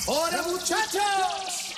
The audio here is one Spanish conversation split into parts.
¡Hola, muchachos!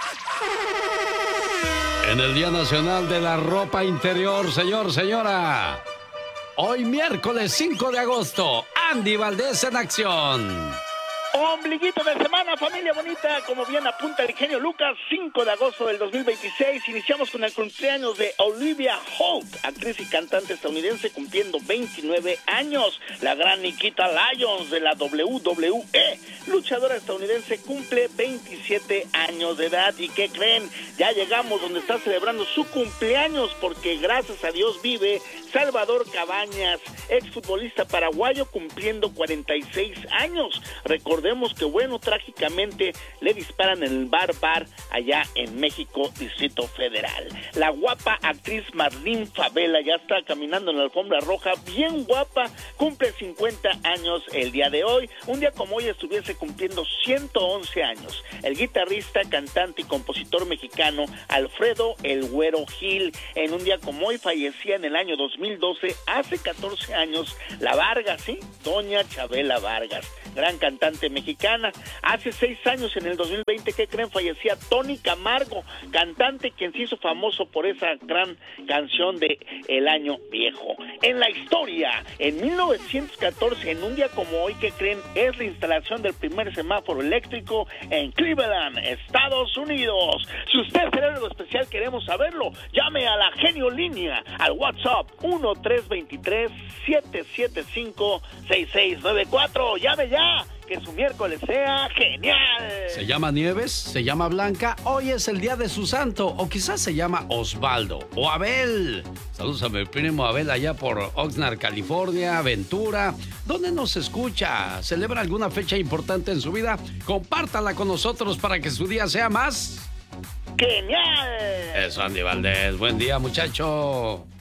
En el Día Nacional de la Ropa Interior, señor, señora. Hoy miércoles 5 de agosto, Andy Valdés en acción. Ombliguito de semana, familia bonita, como bien apunta el genio Lucas, 5 de agosto del 2026, iniciamos con el cumpleaños de Olivia Holt, actriz y cantante estadounidense cumpliendo 29 años. La gran Nikita Lyons de la WWE, luchadora estadounidense, cumple 27 años de edad. ¿Y qué creen? Ya llegamos donde está celebrando su cumpleaños, porque gracias a Dios vive Salvador Cabañas, exfutbolista paraguayo, cumpliendo 46 años. Recordemos que, bueno, trágicamente le disparan en el bar allá en México, Distrito Federal. La guapa actriz Marlene Favela ya está caminando en la alfombra roja, bien guapa, cumple 50 años el día de hoy. Un día como hoy estuviese cumpliendo 111 años. El guitarrista, cantante y compositor mexicano Alfredo El Güero Gil. En un día como hoy fallecía en el año 2012, hace 14 años, la Vargas, ¿sí? Doña Chabela Vargas, gran cantante mexicana. Hace 6 años, en el 2020, ¿qué creen? Fallecía Tony Camargo, cantante quien se hizo famoso por esa gran canción de El Año Viejo. En la historia, en 1914, en un día como hoy, ¿qué creen? Es la instalación del primer semáforo eléctrico en Cleveland, Estados Unidos. Si usted será algo especial, queremos saberlo. Llame a la Genio Línea al WhatsApp 1-323-775-6694. Llame ya, que su miércoles sea genial. Se llama Nieves, se llama Blanca, hoy es el día de su santo, o quizás se llama Osvaldo o Abel. Saludos a mi primo Abel allá por Oxnard, California, Ventura. ¿Dónde nos escucha? ¿Celebra alguna fecha importante en su vida? Compártala con nosotros para que su día sea más genial. Eso, Andy Valdés. Buen día, muchacho.